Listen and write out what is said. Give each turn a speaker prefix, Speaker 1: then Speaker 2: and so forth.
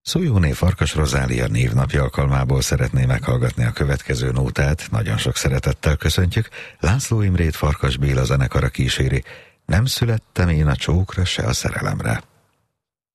Speaker 1: Szójóné Farkas Rozália névnapja alkalmából szeretné meghallgatni a következő nótát, nagyon sok szeretettel köszöntjük. László Imrét Farkas Béla zenekara kíséri. Nem születtem én a csókra, se a szerelemre.